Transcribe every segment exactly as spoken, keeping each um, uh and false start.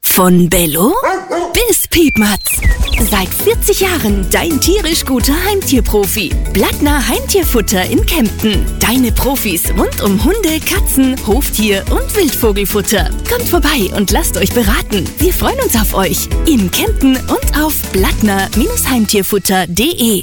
Von Bello bis Piepmatz. Seit vierzig Jahren dein tierisch guter Heimtierprofi. Blattner Heimtierfutter in Kempten. Deine Profis rund um Hunde, Katzen, Hoftier und Wildvogelfutter. Kommt vorbei und lasst euch beraten. Wir freuen uns auf euch. In Kempten und auf blattner Heimtierfutter punkt de.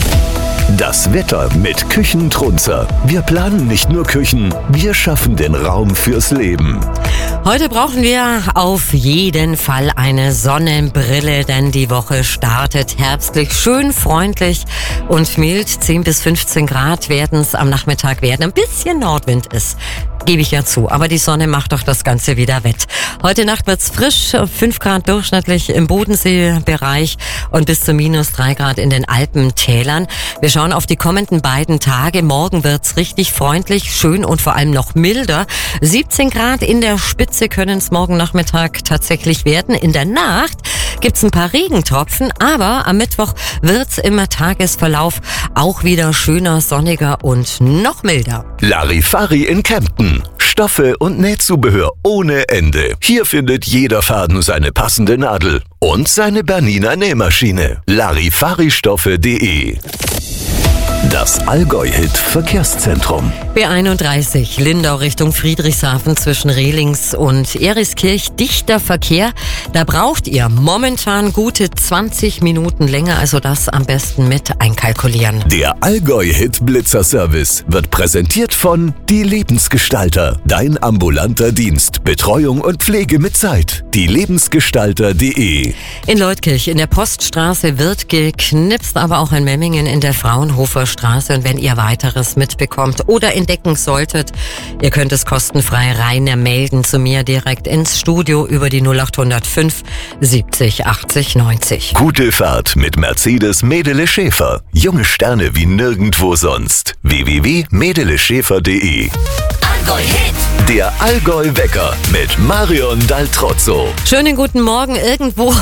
Das Wetter mit Küchentrunzer. Wir planen nicht nur Küchen, wir schaffen den Raum fürs Leben. Heute brauchen wir auf jeden Fall eine Sonnenbrille, denn die Woche startet herbstlich, schön freundlich und mild. zehn bis fünfzehn Grad werden es am Nachmittag werden. Ein bisschen Nordwind ist, gebe ich ja zu, aber die Sonne macht doch das Ganze wieder wett. Heute Nacht wird's frisch, fünf Grad durchschnittlich im Bodenseebereich und bis zu minus drei Grad in den Alpentälern. Wir schauen auf die kommenden beiden Tage. Morgen wird's richtig freundlich, schön und vor allem noch milder. siebzehn Grad in der Spitze können es morgen Nachmittag tatsächlich werden. In der Nacht gibt's ein paar Regentropfen, aber am Mittwoch wird's im Tagesverlauf auch wieder schöner, sonniger und noch milder. Larifari in Kempten. Stoffe und Nähzubehör ohne Ende. Hier findet jeder Faden seine passende Nadel und seine Bernina Nähmaschine. Larifaristoffe punkt de. Das Allgäu-Hit Verkehrszentrum. B einunddreißig, Lindau Richtung Friedrichshafen zwischen Rehlings und Eriskirch. Dichter Verkehr. Da braucht ihr momentan gute zwanzig Minuten länger, also das am besten mit einkalkulieren. Der Allgäu-Hit Blitzer-Service wird präsentiert von Die Lebensgestalter. Dein ambulanter Dienst. Betreuung und Pflege mit Zeit. Die Lebensgestalter punkt de. In Leutkirch in der Poststraße wird geknipst, aber auch in Memmingen in der Fraunhofer Straße. Und wenn ihr weiteres mitbekommt oder entdecken solltet, ihr könnt es kostenfrei rein melden zu mir direkt ins Studio über die null acht null fünf siebzig achtzig neunzig. Gute Fahrt mit Mercedes Medele Schäfer. Junge Sterne wie nirgendwo sonst. w w w punkt medele schäfer punkt de. Allgäu-Hit. Der Allgäu-Wecker mit Marion Daltrozzo. Schönen guten Morgen irgendwo.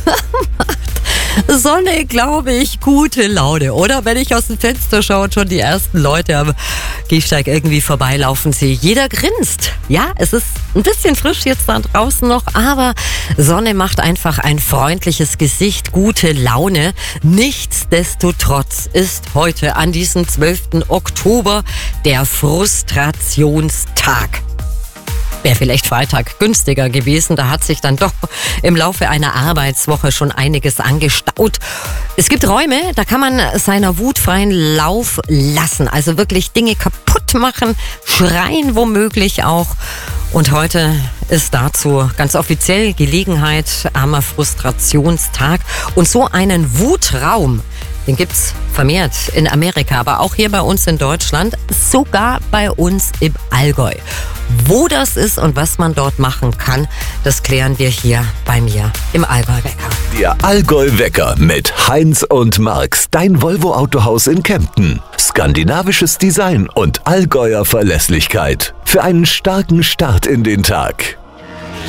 Sonne, glaube ich, gute Laune, oder? Wenn ich aus dem Fenster schaue und schon die ersten Leute am Gehsteig irgendwie vorbeilaufen sehe. Jeder grinst. Ja, es ist ein bisschen frisch jetzt da draußen noch, aber Sonne macht einfach ein freundliches Gesicht, gute Laune. Nichtsdestotrotz ist heute an diesem zwölften Oktober der Frustrationstag. Wäre vielleicht Freitag günstiger gewesen. Da hat sich dann doch im Laufe einer Arbeitswoche schon einiges angestaut. Es gibt Räume, da kann man seiner Wut freien Lauf lassen. Also wirklich Dinge kaputt machen, schreien womöglich auch. Und heute ist dazu ganz offiziell Gelegenheit am Frustrationstag. Und so einen Wutraum, den gibt's vermehrt in Amerika, aber auch hier bei uns in Deutschland, sogar bei uns im Allgäu. Wo das ist und was man dort machen kann, das klären wir hier bei mir im Allgäu-Wecker. Der Allgäu-Wecker mit Heinz und Marx, dein Volvo-Autohaus in Kempten. Skandinavisches Design und Allgäuer Verlässlichkeit. Für einen starken Start in den Tag.